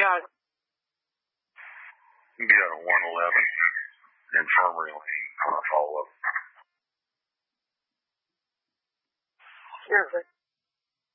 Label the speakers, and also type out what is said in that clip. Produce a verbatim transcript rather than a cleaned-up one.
Speaker 1: got?
Speaker 2: You can be at a one eleven infirmary lane on a follow-up.
Speaker 1: Seriously.